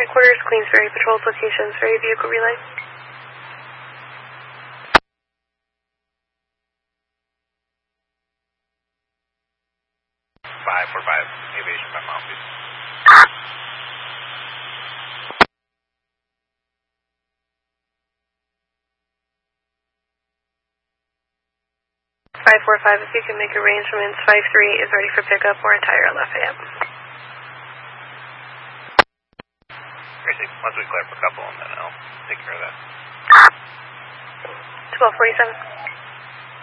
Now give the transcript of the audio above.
headquarters, Queensbury Patrol's locations, ferry vehicle relay. 545, aviation by Mouthpiece. 545, if you can make arrangements, 53 is ready for pickup or entire Lafayette. Gracie, once we clear up a couple, and then I'll take care of that. 1247.